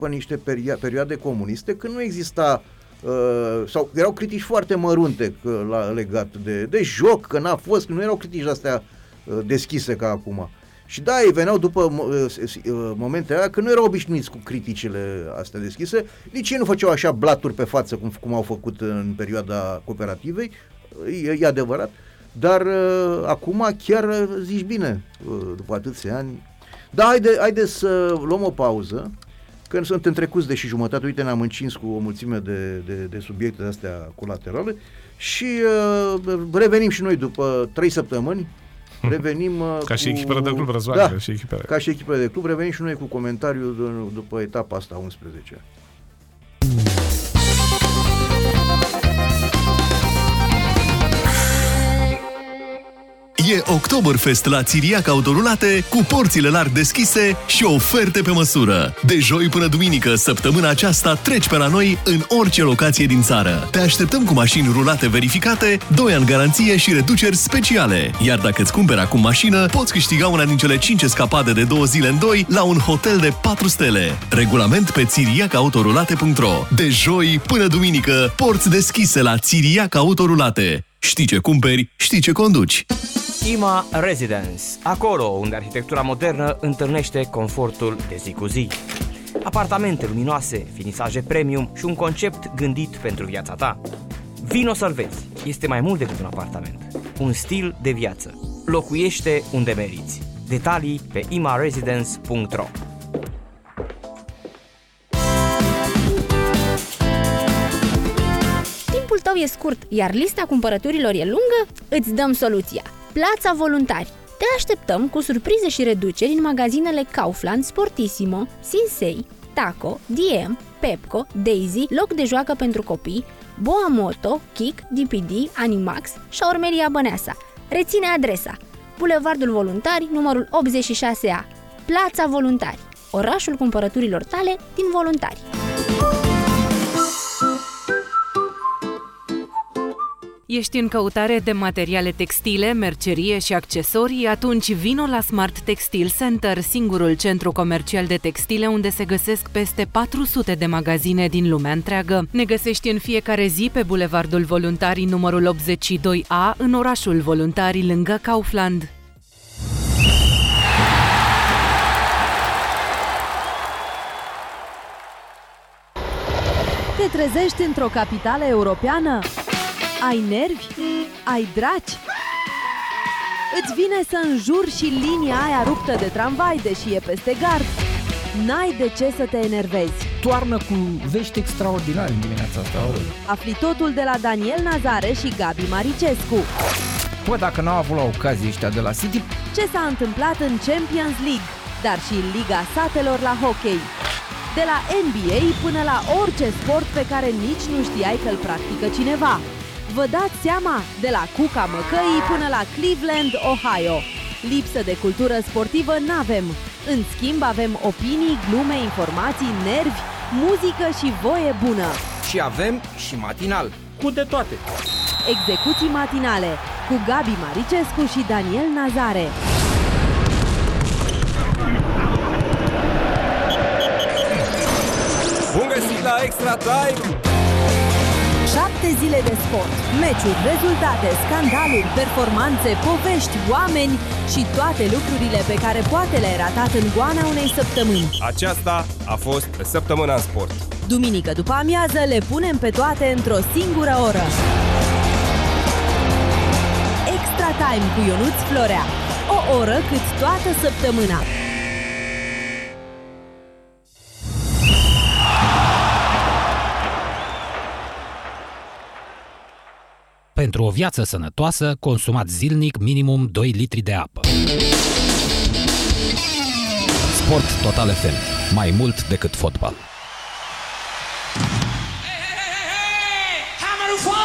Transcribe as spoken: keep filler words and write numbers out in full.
pe niște perio- perioade comuniste când nu exista uh, sau erau critici foarte mărunte că, la, legat de, de joc, că n-a fost, că nu erau critici astea uh, deschise ca acum. Și da, ei veneau după uh, uh, momentele alea că nu erau obișnuiți cu criticile astea deschise, nici ei nu făceau așa blaturi pe față cum, cum au făcut în perioada cooperativei, e, e adevărat, dar uh, acum chiar uh, zici bine, uh, după atâția ani. Da, haide, haide să luăm o pauză, că suntem trecuți de și jumătate, uite, ne-am încins cu o mulțime de, de, de subiecte astea colaterale și uh, revenim și noi după trei săptămâni. Revenim uh, ca și cu... echipele de club, Răzvan, da, ca și echipele. ca și echipele de club, revenim și noi cu comentariul d- după etapa asta unsprezece. E Oktoberfest la Țiriac Autorulate cu porțile larg deschise și oferte pe măsură. De joi până duminică, săptămâna aceasta, treci pe la noi în orice locație din țară. Te așteptăm cu mașini rulate verificate, doi ani garanție și reduceri speciale. Iar dacă îți cumperi acum mașină, poți câștiga una din cele cinci escapade de două zile în doi la un hotel de patru stele. Regulament pe țiriac autorulate punct ro. De joi până duminică, porți deschise la Țiriac Autorulate. Știi ce cumperi, știi ce conduci. Ima Residence, acolo unde arhitectura modernă întâlnește confortul de zi cu zi. Apartamente luminoase, finisaje premium și un concept gândit pentru viața ta. Vino să-l vezi, este mai mult decât un apartament, un stil de viață. Locuiește unde meriți. Detalii pe ima residence punct ro. Timpul tău e scurt, iar lista cumpărăturilor e lungă? Îți dăm soluția! Plața Voluntari. Te așteptăm cu surprize și reduceri în magazinele Kaufland, Sportissimo, Sinsei, Taco, D M, Pepco, Daisy, loc de joacă pentru copii, Boa Moto, Kik, D P D, Animax, Șaurmeria Băneasa. Reține adresa: Bulevardul Voluntari, numărul optzeci și șase A. Plața Voluntari, orașul cumpărăturilor tale din Voluntari. Ești în căutare de materiale textile, mercerie și accesorii? Atunci vino la Smart Textile Center, singurul centru comercial de textile unde se găsesc peste patru sute de magazine din lumea întreagă. Ne găsești în fiecare zi pe Bulevardul Voluntarii numărul optzeci și doi A, în orașul Voluntarii, lângă Kaufland. Te trezești într-o capitală europeană? Ai nervi? Ai draci? Îți vine să înjuri și linia aia ruptă de tramvai, deși e peste gard? N-ai de ce să te enervezi. Toarnă cu vești extraordinare în dimineața asta. Afli totul de la Daniel Nazare și Gabi Maricescu. Păi dacă n-au avut la ocazie ăștia de la City, ce s-a întâmplat în Champions League, dar și în Liga Satelor la hockey. De la N B A până la orice sport pe care nici nu știai că-l practică cineva. Vă dați seama? De la Cuca Măcăii până la Cleveland, Ohio. Lipsă de cultură sportivă n-avem. În schimb avem opinii, glume, informații, nervi, muzică și voie bună. Și avem și matinal, cu de toate. Execuții matinale cu Gabi Maricescu și Daniel Nazare. Bun găsit la Extra Time! Șapte zile de sport, meciuri, rezultate, scandaluri, performanțe, povești, oameni și toate lucrurile pe care poate le-ai ratat în goana unei săptămâni. Aceasta a fost Săptămâna în Sport. Duminică după amiază le punem pe toate într-o singură oră. Extra Time cu Ionuț Florea. O oră cât toată săptămâna. Pentru o viață sănătoasă, consumați zilnic minimum doi litri de apă. Sport Total F M. Mai mult decât fotbal.